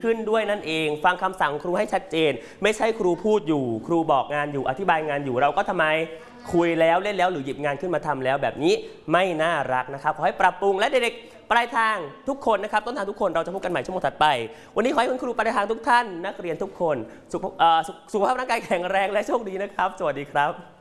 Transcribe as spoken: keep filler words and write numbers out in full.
ขึ้นด้วยนั่นเองฟังคำสั่งครูให้ชัดเจนไม่ใช่ครูพูดอยู่ครูบอกงานอยู่อธิบายงานอยู่เราก็ทำไมคุยแล้วเล่นแล้วหรือหยิบงานขึ้นมาทำแล้วแบบนี้ไม่น่ารักนะครับขอให้ปรับปรุงและเด็กๆปลายทางทุกคนนะครับต้นทางทุกคนเราจะพบกันใหม่ชั่วโมงถัดไปวันนี้ขอให้คุณครูปลายทางทุกท่านนักเรียนทุกคนสุขภาพร่างกายแข็งแรงและโชคดีนะครับสวัสดีครับ